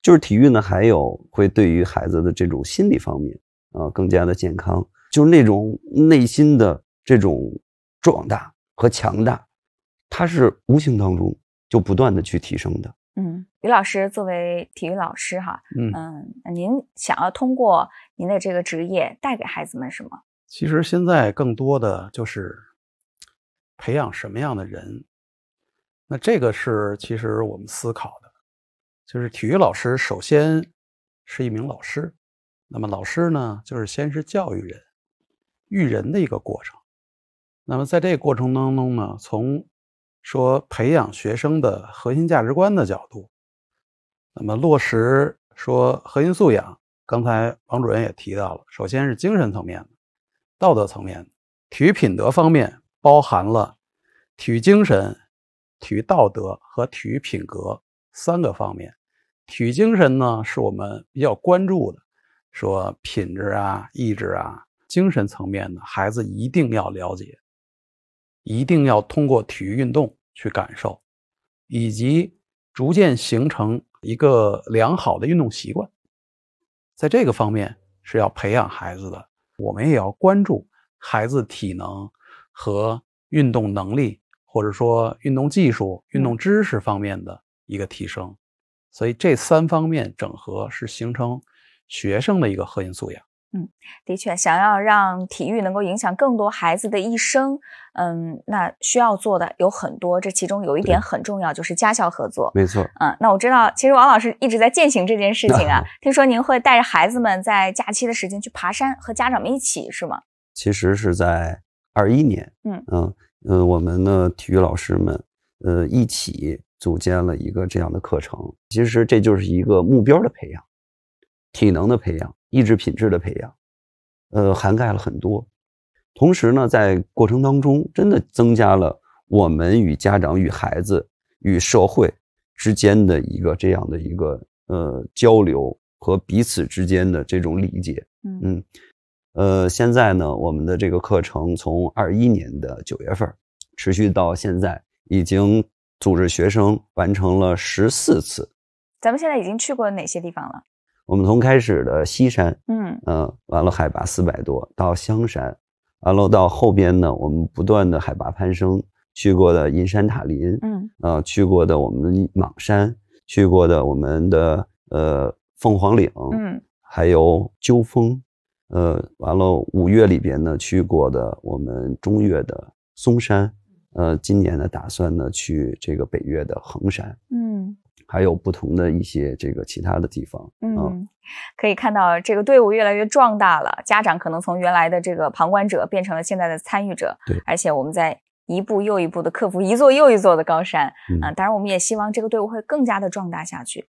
就是体育呢，还有会对于孩子的这种心理方面更加的健康，就是那种内心的这种壮大和强大，它是无形当中就不断的去提升的。 于老师作为体育老师哈，您想要通过您的这个职业带给孩子们什么？ 其实现在更多的就是培养什么样的人，那这个是其实我们思考的，就是体育老师首先是一名老师，那么老师呢，就是先是教育人、育人的一个过程。那么在这个过程当中呢，从说培养学生的核心价值观的角度，那么落实说核心素养，刚才王主任也提到了，首先是精神层面的、道德层面的，体育品德方面包含了体育精神、体育道德和体育品格3个方面。体育精神呢，是我们比较关注的，说品质啊、意志啊，精神层面的孩子一定要了解，一定要通过体育运动去感受，以及逐渐形成一个良好的运动习惯。在这个方面是要培养孩子的，我们也要关注孩子体能和运动能力，或者说运动技术、运动知识方面的一个提升。所以这3方面整合是形成学生的一个核心素养。 的确，想要让体育能够影响更多孩子的一生，那需要做的有很多，这其中有一点很重要，就是家校合作。 没错。 那我知道，其实王老师一直在践行这件事情啊。听说您会带着孩子们在假期的时间去爬山，和家长们一起，是吗？ 其实是在21年，我们的体育老师们，一起组建了一个这样的课程。其实这就是一个目标的培养，体能的培养，意志品质的培养，涵盖了很多。同时呢，在过程当中真的增加了我们与家长、与孩子、与社会之间的一个这样的一个交流和彼此之间的这种理解。现在呢，我们的这个课程从21年的9月份持续到现在，已经组织学生完成了14次。 咱们现在已经去过哪些地方了？ 我们从开始的西山，完了海拔400多，到香山，完了到后边呢，我们不断的海拔攀升，去过的银山塔林，去过的我们邙山，去过的我们的凤凰岭，还有鸠峰，完了5月里边呢去过的我们中岳的嵩山，今年呢打算呢去这个北岳的衡山，还有不同的一些这个其他的地方。 可以看到这个队伍越来越壮大了，家长可能从原来的这个旁观者变成了现在的参与者。 对， 而且我们在一步又一步的克服一座又一座的高山。当然我们也希望这个队伍会更加的壮大下去。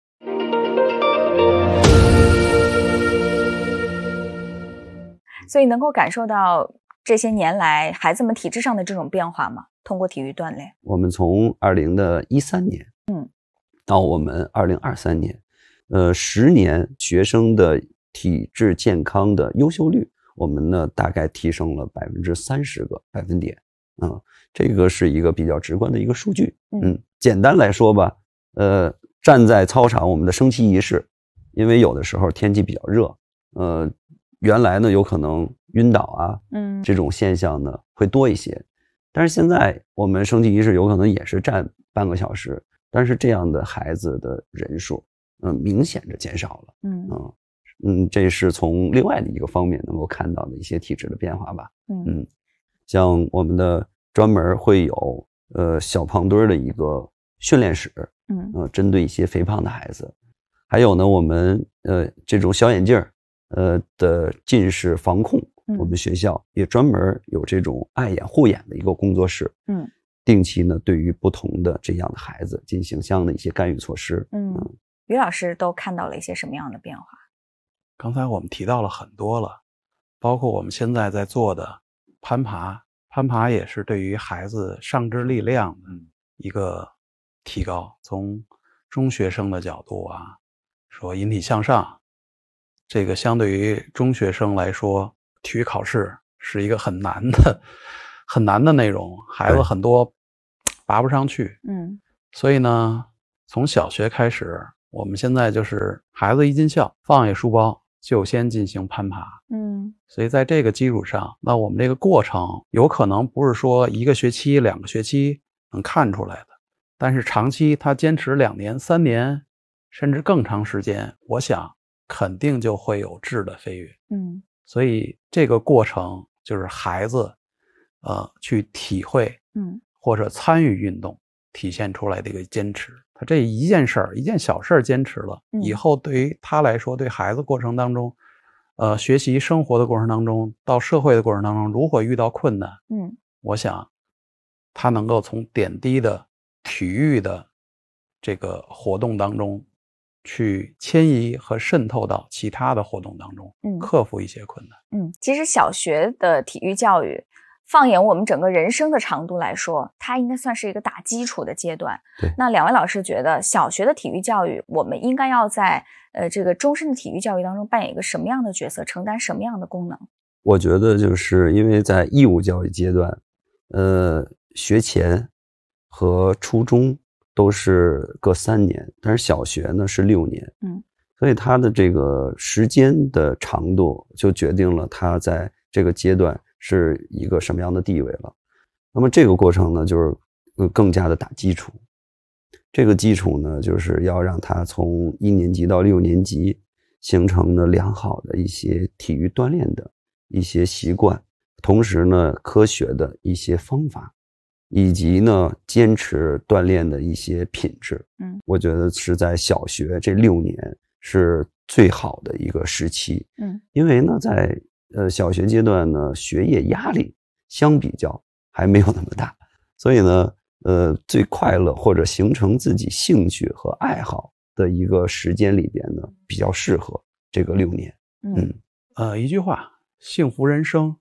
所以能够感受到这些年来孩子们体质上的这种变化吗？通过体育锻炼， 我们从2013年到我们2023年10年学生的体质健康的优秀率，我们呢大概提升了30个百分点。这个是一个比较直观的一个数据。简单来说吧，站在操场我们的升旗仪式，因为有的时候天气比较热，原来呢有可能晕倒啊，这种现象呢会多一些，但是现在我们升旗仪式有可能也是站半个小时，但是这样的孩子的人数明显的减少了。这是从另外的一个方面能够看到的一些体质的变化吧。像我们的专门会有小胖墩的一个训练室，针对一些肥胖的孩子，还有呢我们这种小眼镜的近视防控，我们学校也专门有这种爱眼护眼的一个工作室，定期呢对于不同的这样的孩子进行相应的一些干预措施。 于老师都看到了一些什么样的变化？ 刚才我们提到了很多了，包括我们现在在做的攀爬也是对于孩子上肢力量的一个提高。从中学生的角度啊，说引体向上，这个相对于中学生来说，体育考试是一个很难的内容，孩子很多拔不上去。所以呢，从小学开始我们现在就是孩子一进校，放下书包就先进行攀爬。所以在这个基础上，那我们这个过程有可能不是说1个学期、2个学期能看出来的，但是长期他坚持2年、3年，甚至更长时间，我想肯定就会有质的飞跃。所以这个过程就是孩子去体会或者参与运动体现出来的一个坚持。他这一件事儿，一件小事儿坚持了，以后对于他来说，对孩子过程当中学习生活的过程当中，到社会的过程当中，如果遇到困难，我想他能够从点滴的体育的这个活动当中去迁移和渗透到其他的活动当中，克服一些困难。 其实小学的体育教育，放眼我们整个人生的长度来说，它应该算是一个打基础的阶段。 对， 那两位老师觉得小学的体育教育，我们应该要在这个终身的体育教育当中扮演一个什么样的角色，承担什么样的功能？ 我觉得就是因为在义务教育阶段，学前和初中都是各3年，但是小学呢是6年。所以它的这个时间的长度就决定了它在这个阶段是一个什么样的地位了。那么这个过程呢，就是更加的打基础。这个基础呢，就是要让它从1年级到6年级形成了良好的一些体育锻炼的一些习惯，同时呢，科学的一些方法，以及呢，坚持锻炼的一些品质。我觉得是在小学这6年是最好的一个时期。因为呢，在小学阶段呢，学业压力相比较还没有那么大，所以呢，最快乐或者形成自己兴趣和爱好的一个时间里边呢，比较适合这个6年。 一句话，幸福人生，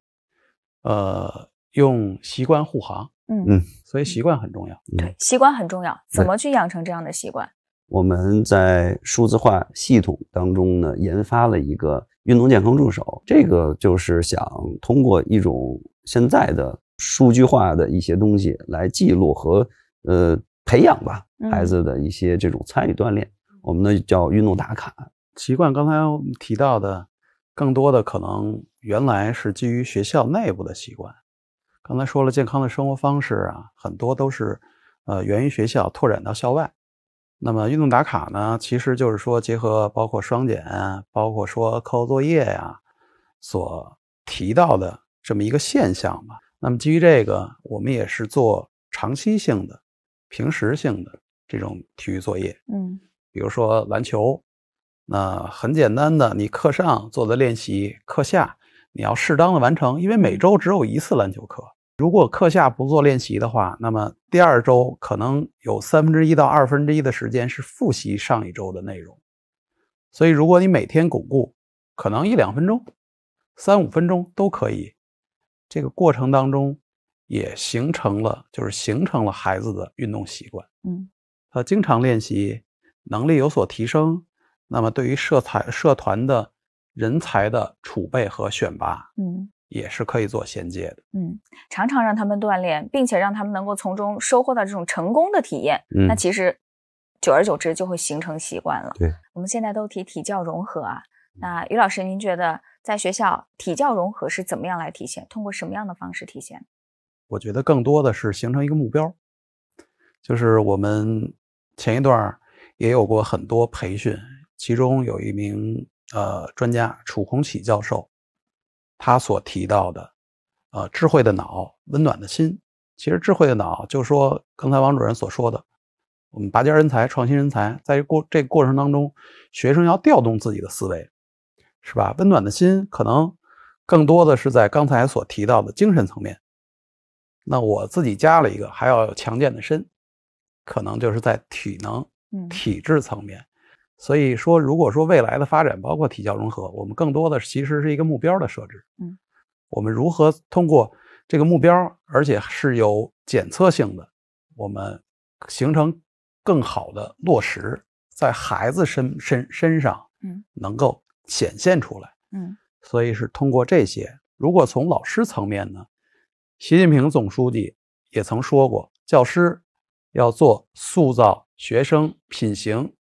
用习惯护航。所以习惯很重要。 对，习惯很重要。怎么去养成这样的习惯？ 我们在数字化系统当中呢，研发了一个运动健康助手，这个就是想通过一种现在的数据化的一些东西来记录和培养吧孩子的一些这种参与锻炼，我们呢叫运动打卡。 习惯刚才提到的，更多的可能原来是基于学校内部的习惯。刚才说了健康的生活方式啊，很多都是源于学校拓展到校外。那么运动打卡呢，其实就是说结合包括双减，包括说课后作业呀所提到的这么一个现象吧。那么基于这个，我们也是做长期性的、平时性的这种体育作业。比如说篮球，那很简单的，你课上做的练习，课下你要适当的完成，因为每周只有1次篮球课。如果课下不做练习的话，那么第2周可能有1/3到1/2的时间是复习上一周的内容。所以如果你每天巩固，可能1-2分钟、3-5分钟都可以。这个过程当中也形成了孩子的运动习惯。他经常练习，能力有所提升，那么对于社团的人才的储备和选拔，也是可以做衔接的。 常常让他们锻炼，并且让他们能够从中收获到这种成功的体验，那其实久而久之就会形成习惯了。 对， 我们现在都提体教融合啊，那于老师，您觉得在学校体教融合是怎么样来体现？通过什么样的方式体现？ 我觉得更多的是形成一个目标，就是我们前一段也有过很多培训，其中有一名专家楚宏启教授，他所提到的智慧的脑，温暖的心。其实智慧的脑就说刚才王主任所说的，我们拔尖人才、创新人才，在这个过程当中，学生要调动自己的思维，是吧？温暖的心可能更多的是在刚才所提到的精神层面。那我自己加了一个，还要有强健的身，可能就是在体能、体质层面。所以说，如果说未来的发展包括体教融合，我们更多的其实是一个目标的设置。我们如何通过这个目标，而且是有检测性的，我们形成更好的落实，在孩子身上能够显现出来。所以是通过这些。如果从老师层面呢，习近平总书记也曾说过，教师要做塑造学生品行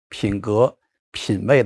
品格、品味的。